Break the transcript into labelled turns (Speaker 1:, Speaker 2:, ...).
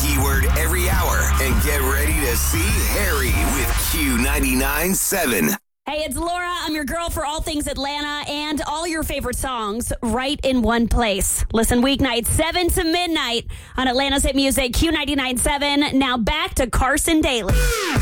Speaker 1: keyword every hour and get ready to see Harry with Q99.7.
Speaker 2: Hey, it's Laura. I'm your girl for all things Atlanta and all your favorite songs right in one place. Listen weeknights 7 to midnight on Atlanta's Hit Music Q99.7. Now back to Carson Daly.